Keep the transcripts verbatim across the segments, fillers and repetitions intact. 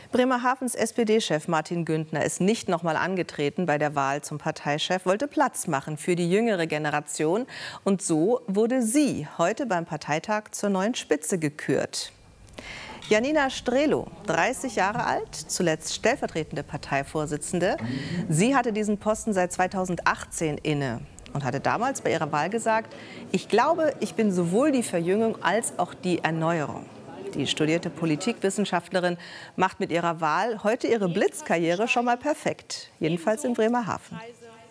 Bremerhavens S P D-Chef Martin Güntner ist nicht noch mal angetreten bei der Wahl zum Parteichef, wollte Platz machen für die jüngere Generation. Und so wurde sie heute beim Parteitag zur neuen Spitze gekürt. Janina Strelo, dreißig Jahre alt, zuletzt stellvertretende Parteivorsitzende. Sie hatte diesen Posten seit zweitausendachtzehn inne und hatte damals bei ihrer Wahl gesagt: Ich glaube, ich bin sowohl die Verjüngung als auch die Erneuerung. Die studierte Politikwissenschaftlerin macht mit ihrer Wahl heute ihre Blitzkarriere schon mal perfekt, jedenfalls in Bremerhaven.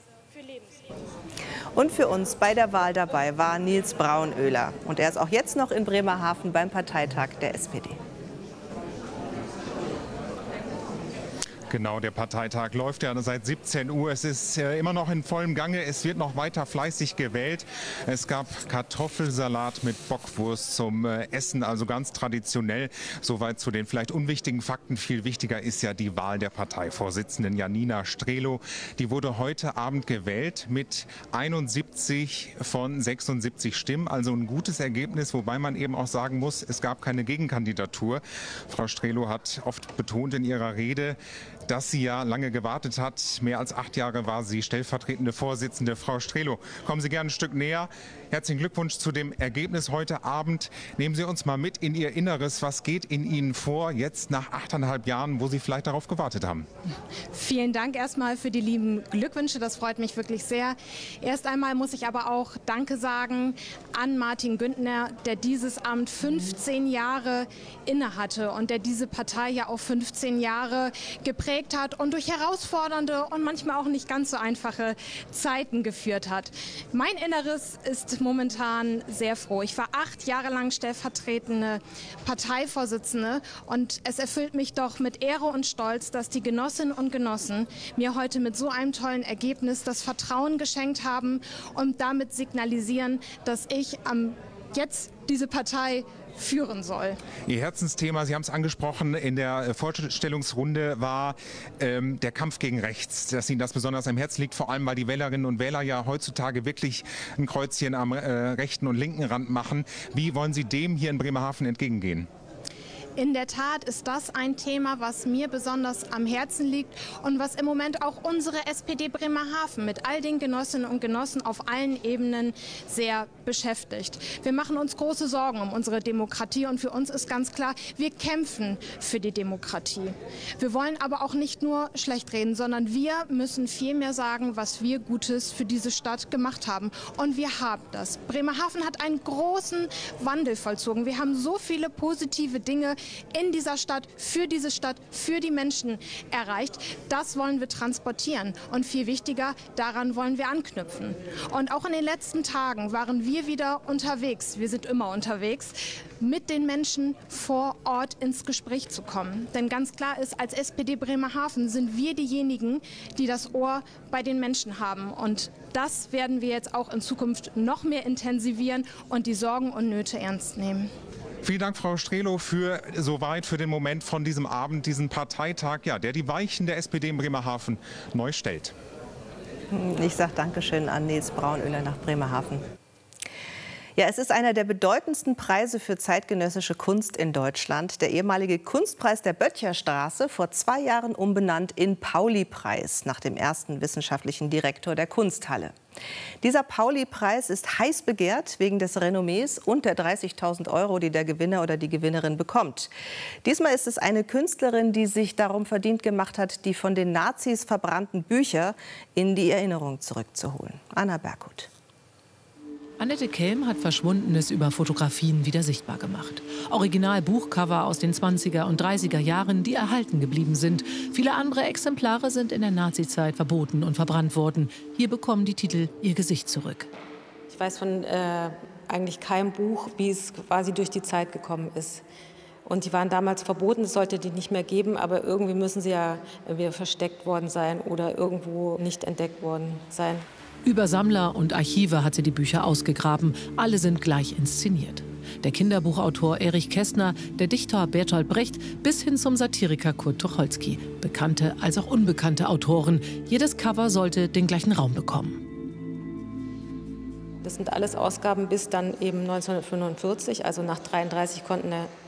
Und für uns bei der Wahl dabei war Nils Braunöhler. Und er ist auch jetzt noch in Bremerhaven beim Parteitag der S P D. Genau, der Parteitag läuft ja seit siebzehn Uhr. Es ist äh, immer noch in vollem Gange. Es wird noch weiter fleißig gewählt. Es gab Kartoffelsalat mit Bockwurst zum äh, Essen, also ganz traditionell. Soweit zu den vielleicht unwichtigen Fakten. Viel wichtiger ist ja die Wahl der Parteivorsitzenden Janina Strelo. Die wurde heute Abend gewählt mit einundsiebzig von sechsundsiebzig Stimmen. Also ein gutes Ergebnis, wobei man eben auch sagen muss, es gab keine Gegenkandidatur. Frau Strelo hat oft betont in ihrer Rede, dass sie ja lange gewartet hat. Mehr als acht Jahre war sie stellvertretende Vorsitzende. Frau Strelo, kommen Sie gerne ein Stück näher. Herzlichen Glückwunsch zu dem Ergebnis heute Abend. Nehmen Sie uns mal mit in Ihr Inneres. Was geht in Ihnen vor, jetzt nach achteinhalb Jahren, wo Sie vielleicht darauf gewartet haben? Vielen Dank erstmal für die lieben Glückwünsche. Das freut mich wirklich sehr. Erst einmal muss ich aber auch Danke sagen an Martin Güntner, der dieses Amt fünfzehn Jahre innehatte und der diese Partei ja auch fünfzehn Jahre geprägt hat und durch herausfordernde und manchmal auch nicht ganz so einfache Zeiten geführt hat. Mein Inneres ist momentan sehr froh. Ich war acht Jahre lang stellvertretende Parteivorsitzende und es erfüllt mich doch mit Ehre und Stolz, dass die Genossinnen und Genossen mir heute mit so einem tollen Ergebnis das Vertrauen geschenkt haben und damit signalisieren, dass ich am jetzt diese Partei führen soll. Ihr Herzensthema, Sie haben es angesprochen, in der Vorstellungsrunde war ähm, der Kampf gegen rechts, dass Ihnen das besonders am Herzen liegt, vor allem weil die Wählerinnen und Wähler ja heutzutage wirklich ein Kreuzchen am äh, rechten und linken Rand machen. Wie wollen Sie dem hier in Bremerhaven entgegengehen? In der Tat ist das ein Thema, was mir besonders am Herzen liegt und was im Moment auch unsere S P D Bremerhaven mit all den Genossinnen und Genossen auf allen Ebenen sehr beschäftigt. Wir machen uns große Sorgen um unsere Demokratie und für uns ist ganz klar, wir kämpfen für die Demokratie. Wir wollen aber auch nicht nur schlecht reden, sondern wir müssen vielmehr sagen, was wir Gutes für diese Stadt gemacht haben. Und wir haben das. Bremerhaven hat einen großen Wandel vollzogen. Wir haben so viele positive Dinge in dieser Stadt, für diese Stadt, für die Menschen erreicht. Das wollen wir transportieren. Und viel wichtiger, daran wollen wir anknüpfen. Und auch in den letzten Tagen waren wir wieder unterwegs. Wir sind immer unterwegs, mit den Menschen vor Ort ins Gespräch zu kommen. Denn ganz klar ist, als S P D Bremerhaven sind wir diejenigen, die das Ohr bei den Menschen haben. Und das werden wir jetzt auch in Zukunft noch mehr intensivieren und die Sorgen und Nöte ernst nehmen. Vielen Dank, Frau Strelo, für soweit für den Moment von diesem Abend, diesen Parteitag, ja, der die Weichen der S P D in Bremerhaven neu stellt. Ich sage Dankeschön an Nils Braunöhler nach Bremerhaven. Ja, es ist einer der bedeutendsten Preise für zeitgenössische Kunst in Deutschland. Der ehemalige Kunstpreis der Böttcherstraße, vor zwei Jahren umbenannt in Pauli-Preis, nach dem ersten wissenschaftlichen Direktor der Kunsthalle. Dieser Pauli-Preis ist heiß begehrt wegen des Renommees und der dreißigtausend Euro, die der Gewinner oder die Gewinnerin bekommt. Diesmal ist es eine Künstlerin, die sich darum verdient gemacht hat, die von den Nazis verbrannten Bücher in die Erinnerung zurückzuholen. Anna Berghut. Annette Kelm hat Verschwundenes über Fotografien wieder sichtbar gemacht. Original-Buchcover aus den zwanziger und dreißiger Jahren, die erhalten geblieben sind. Viele andere Exemplare sind in der Nazizeit verboten und verbrannt worden. Hier bekommen die Titel ihr Gesicht zurück. Ich weiß von äh, eigentlich keinem Buch, wie es quasi durch die Zeit gekommen ist. Und die waren damals verboten, es sollte die nicht mehr geben, aber irgendwie müssen sie ja entweder versteckt worden sein oder irgendwo nicht entdeckt worden sein. Über Sammler und Archive hat sie die Bücher ausgegraben. Alle sind gleich inszeniert. Der Kinderbuchautor Erich Kästner, der Dichter Bertolt Brecht bis hin zum Satiriker Kurt Tucholsky. Bekannte als auch unbekannte Autoren. Jedes Cover sollte den gleichen Raum bekommen. Das sind alles Ausgaben bis dann eben neunzehnhundertfünfundvierzig, also nach dreiunddreißig konnten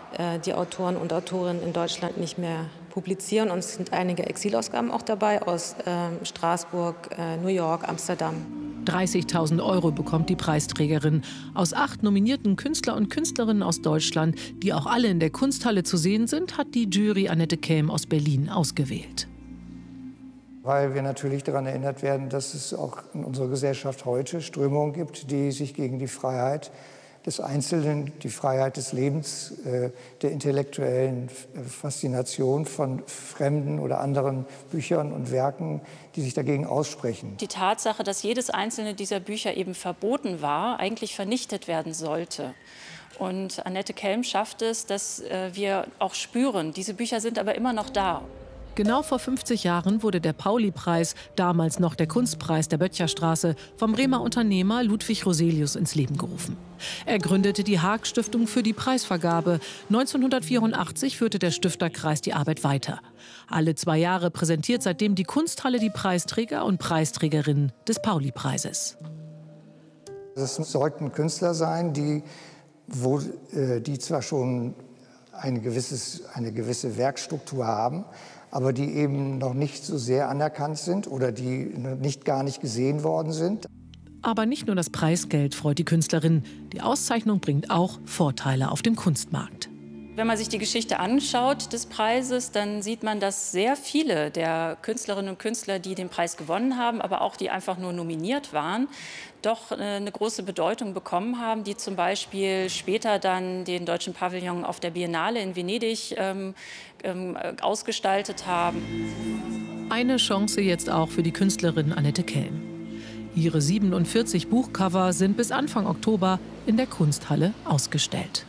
äh, die Autoren und Autorinnen in Deutschland nicht mehr publizieren. Und es sind einige Exilausgaben auch dabei aus äh, Straßburg, äh, New York, Amsterdam. dreißigtausend Euro bekommt die Preisträgerin. Aus acht nominierten Künstler und Künstlerinnen aus Deutschland, die auch alle in der Kunsthalle zu sehen sind, hat die Jury Annette Kelm aus Berlin ausgewählt. Weil wir natürlich daran erinnert werden, dass es auch in unserer Gesellschaft heute Strömungen gibt, die sich gegen die Freiheit des Einzelnen, die Freiheit des Lebens, äh, der intellektuellen Faszination von fremden oder anderen Büchern und Werken, die sich dagegen aussprechen. Die Tatsache, dass jedes einzelne dieser Bücher eben verboten war, eigentlich vernichtet werden sollte. Und Annette Kelm schafft es, dass äh, wir auch spüren, diese Bücher sind aber immer noch da. Genau vor fünfzig Jahren wurde der Pauli-Preis, damals noch der Kunstpreis der Böttcherstraße, vom Bremer Unternehmer Ludwig Roselius ins Leben gerufen. Er gründete die Haag-Stiftung für die Preisvergabe. neunzehnhundertvierundachtzig führte der Stifterkreis die Arbeit weiter. Alle zwei Jahre präsentiert seitdem die Kunsthalle die Preisträger und Preisträgerinnen des Pauli-Preises. Es sollten Künstler sein, die, wo, äh, die zwar schon ein gewisses, eine gewisse Werkstruktur haben, aber die eben noch nicht so sehr anerkannt sind oder die nicht gar nicht gesehen worden sind. Aber nicht nur das Preisgeld freut die Künstlerin. Die Auszeichnung bringt auch Vorteile auf dem Kunstmarkt. Wenn man sich die Geschichte anschaut des Preises, dann sieht man, dass sehr viele der Künstlerinnen und Künstler, die den Preis gewonnen haben, aber auch die einfach nur nominiert waren, doch eine große Bedeutung bekommen haben, die zum Beispiel später dann den deutschen Pavillon auf der Biennale in Venedig ähm, ähm, ausgestaltet haben. Eine Chance jetzt auch für die Künstlerin Annette Kelm. Ihre siebenundvierzig Buchcover sind bis Anfang Oktober in der Kunsthalle ausgestellt.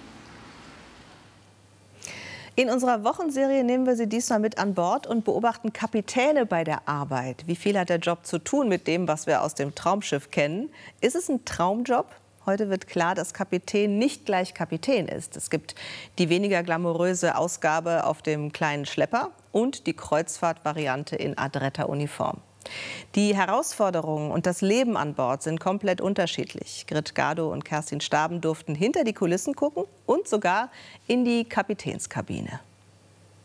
In unserer Wochenserie nehmen wir Sie diesmal mit an Bord und beobachten Kapitäne bei der Arbeit. Wie viel hat der Job zu tun mit dem, was wir aus dem Traumschiff kennen? Ist es ein Traumjob? Heute wird klar, dass Kapitän nicht gleich Kapitän ist. Es gibt die weniger glamouröse Ausgabe auf dem kleinen Schlepper und die Kreuzfahrtvariante in adretter Uniform. Die Herausforderungen und das Leben an Bord sind komplett unterschiedlich. Grit Gado und Kerstin Staben durften hinter die Kulissen gucken und sogar in die Kapitänskabine.